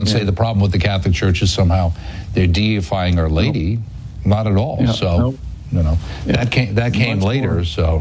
say the problem with the Catholic Church is somehow they're deifying Our Lady. Not at all. That came later. More. So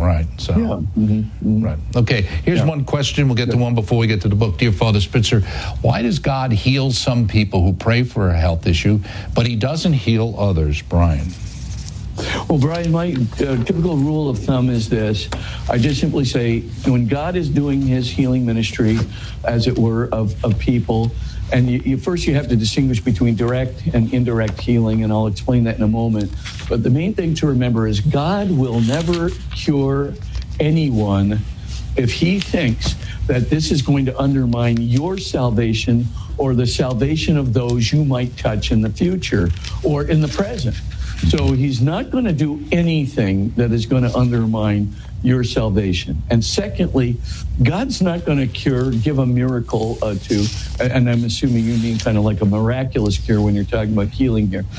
right. Okay. Here's one question. We'll get to one before we get to the book. Dear Father Spitzer, why does God heal some people who pray for a health issue, but He doesn't heal others? Brian. Well, Brian, my typical rule of thumb is this. I just simply say, when God is doing His healing ministry, as it were, of people, and first you have to distinguish between direct and indirect healing, and I'll explain that in a moment. But the main thing to remember is God will never cure anyone if He thinks that this is going to undermine your salvation or the salvation of those you might touch in the future or in the present. So He's not going to do anything that is going to undermine your salvation. And secondly, God's not going to give a miracle to, and I'm assuming you mean kind of like a miraculous cure when you're talking about healing here.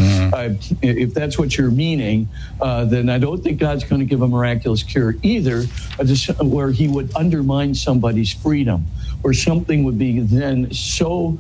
If that's what you're meaning, then I don't think God's going to give a miraculous cure either, where He would undermine somebody's freedom, or something would be then so,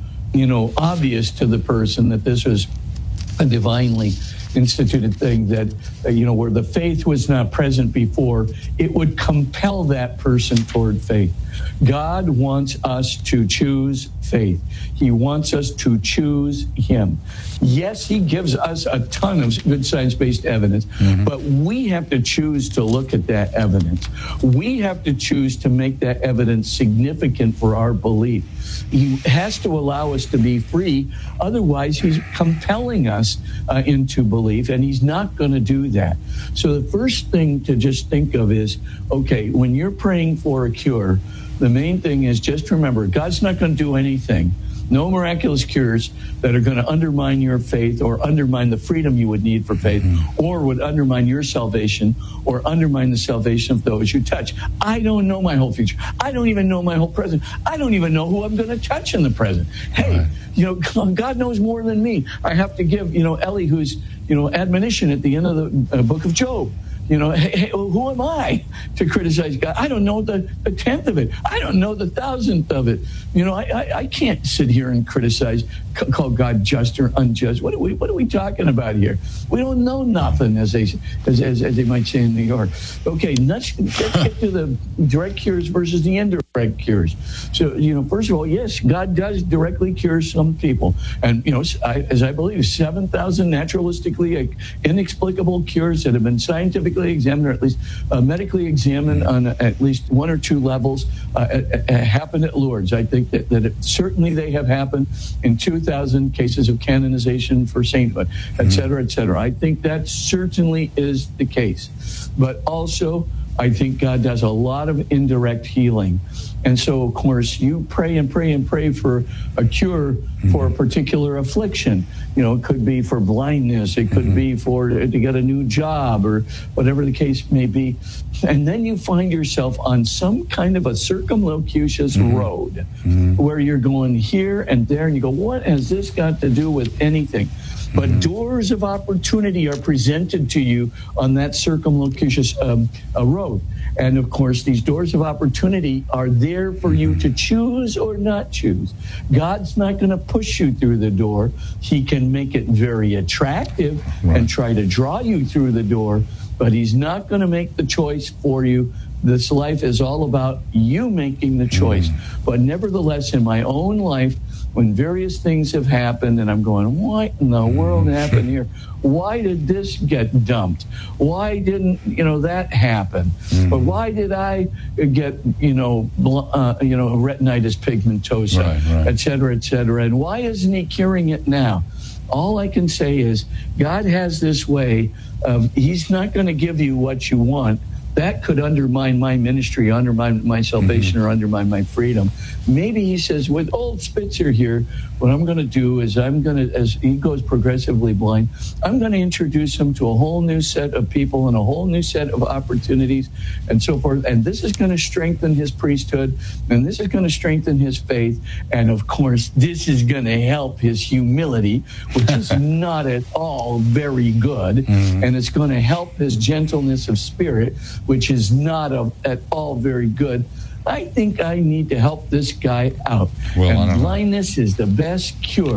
obvious to the person that this was a divinely instituted thing that, where the faith was not present before, it would compel that person toward faith. God wants us to choose faith. He wants us to choose Him. Yes, He gives us a ton of good science-based evidence, but we have to choose to look at that evidence. We have to choose to make that evidence significant for our belief. He has to allow us to be free. Otherwise, He's compelling us into belief, and He's not going to do that. So the first thing to just think of is, okay, when you're praying for a cure, the main thing is just remember, God's not going to do anything. No miraculous cures that are going to undermine your faith or undermine the freedom you would need for faith, or would undermine your salvation or undermine the salvation of those you touch. I don't know my whole future. I don't even know my whole present. I don't even know who I'm going to touch in the present. Hey, God knows more than me. I have to give, Ellie, who's, admonition at the end of the book of Job. Hey, who am I to criticize God? I don't know the 10th of it. I don't know the 1,000th of it. I can't sit here and criticize, call God just or unjust. What are we talking about here? We don't know nothing, as they might say in New York. Okay, let's get to the direct cures versus the indirect cures. So, first of all, yes, God does directly cure some people. And, as I believe, 7,000 naturalistically inexplicable cures that have been scientifically examined, or at least medically examined on at least one or two levels, happened at Lourdes. I think that certainly they have happened in 2,000 cases of canonization for sainthood, et cetera, et cetera. I think that certainly is the case. But also, I think God does a lot of indirect healing. And so, of course, you pray and pray and pray for a cure for a particular affliction. It could be for blindness. It could be to get a new job, or whatever the case may be. And then you find yourself on some kind of a circumlocucious road where you're going here and there, and you go, what has this got to do with anything? But doors of opportunity are presented to you on that circumlocucious road. And of course, these doors of opportunity are there for you to choose or not choose. God's not going to push you through the door. He can make it very attractive and try to draw you through the door, but He's not going to make the choice for you. This life is all about you making the choice. But nevertheless, in my own life, when various things have happened and I'm going, what in the world happened here? Why did this get dumped? Why didn't, that happen? But why did I get, retinitis pigmentosa, et cetera, et cetera? And why isn't He curing it now? All I can say is God has this way of, He's not going to give you what you want. That could undermine my ministry, undermine my salvation, or undermine my freedom. Maybe He says, with old Spitzer here, what I'm going to do is as he goes progressively blind, I'm going to introduce him to a whole new set of people and a whole new set of opportunities and so forth. And this is going to strengthen his priesthood, and this is going to strengthen his faith. And of course, this is going to help his humility, which is not at all very good. And it's going to help his gentleness of spirit, which is not at all very good. I think I need to help this guy out. And blindness is the best cure.